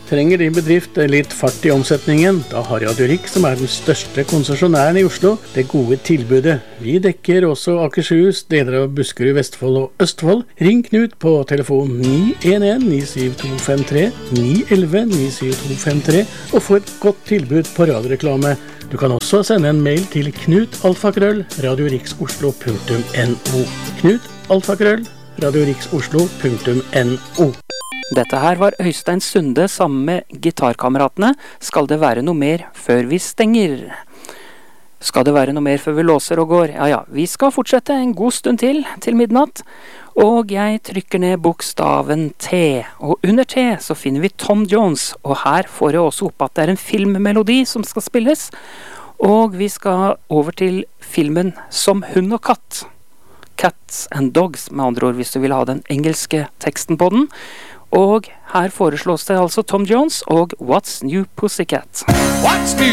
Trenger din bedrift litt fart i omsetningen? Da har Radio Rik, som den største konsesjonæren i Oslo, det gode tilbudet. Vi dekker også Akershus, deler av Buskerud, Vestfold og Østfold. Ring Knut på telefon 911-97253, 911-97253 og få et godt tilbud på radioreklame. Du kan også sende en mail til knut@radioriksoslo.no. knut@radioriksoslo.no. Dette her var Øystein Sunde sammen med gitarkameratene. Skal det være noe mer før vi stenger? Skal det være noe mer før vi låser og går? Ja, vi skal fortsette en god stund til midnatt. Og jeg trykker ned bokstaven T. Og under T så finner vi Tom Jones. Og her får jeg også opp at det er en filmmelodi som skal spilles. Og vi skal over til filmen Som hund og katt. Cats and Dogs, med andre ord, hvis du vil ha den engelske teksten på den. Og her foreslås det altså Tom Jones og What's New Pussycat. What's new?